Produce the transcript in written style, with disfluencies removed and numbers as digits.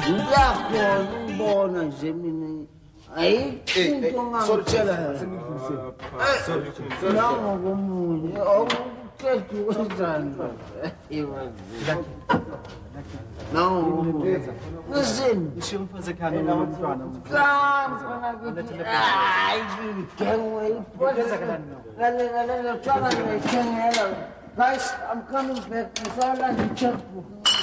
Ngiyakhona ukubona nje mina. Ayikho into ngangitshela. Nangokomunye awuqeda ukwenzani. Nangokomunye. Listen. Isho umfazi ekhaya nomntwana. Hayi, ngengwe. Guys, I'm coming back. I saw like a checkbook.